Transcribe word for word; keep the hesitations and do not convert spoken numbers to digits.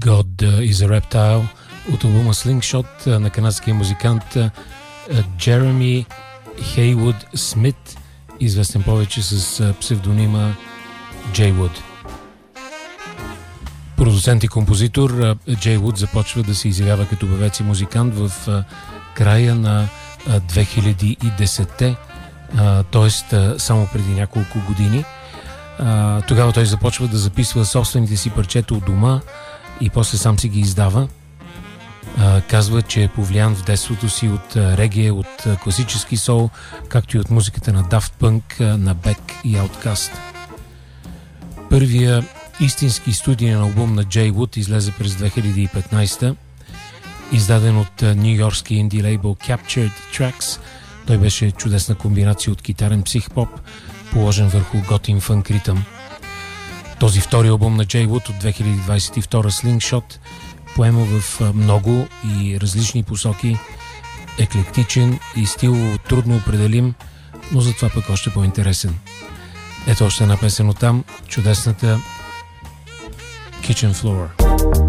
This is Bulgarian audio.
God is a Reptile от албума Slingshot на канадския музикант Джереми Хейвуд Смит, известен повече с псевдонима Джей Вуд. Продуцент и композитор, Джей Вуд започва да се изявява като певец и музикант в края на две хиляди и десетте, т.е. само преди няколко години. Тогава той започва да записва собствените си парчета от дома и после сам си ги издава. Казва, че е повлиян в детството си от реге, от класически сол, както и от музиката на Daft Punk, на Beck и Outkast. Първия истински студиен албум на Джей Вуд излезе през две хиляди и петнайсета, издаден от ню-йоркски инди лейбъл Captured Tracks. Той беше чудесна комбинация от китарен псих-поп, положен върху готин фънк ритъм. Този втори албум на Джей Вуд от две хиляди двайсет и втора, Slingshot, поема в много и различни посоки, еклектичен и стилово трудно определим, но затова пък още по-интересен. Ето още една песен от там, чудесната Kitchen Floor.